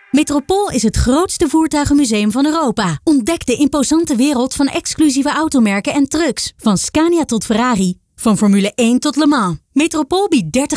Metropool is het grootste voertuigenmuseum van Europa. Ontdek de imposante wereld van exclusieve automerken en trucks. Van Scania tot Ferrari. Van Formule 1 tot Le Mans. Metropool biedt 30